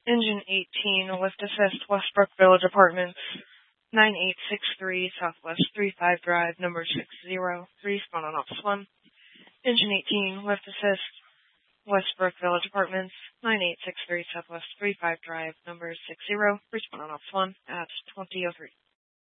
Engine 18, lift assist, Westbrook Village Apartments, 9863 Southwest 35 Drive, number 603, spawn on Office 1. Engine 18, lift assist, Westbrook Village Apartments, 9863 Southwest 35 Drive, number 60, respawn on Office 1 at 2003.